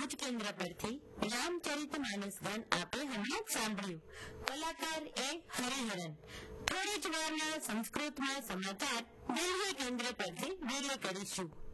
ભુજ કેન્દ્ર પરથી રામચરિતમાનસ ગાન આપણે હમણાં જ સાંભળ્યું. કલાકાર એ હરિહરન. થોડી જ વારના સંસ્કૃતમાં સમાચાર દિલ્હી કેન્દ્ર પરથી રિલે કરીશું.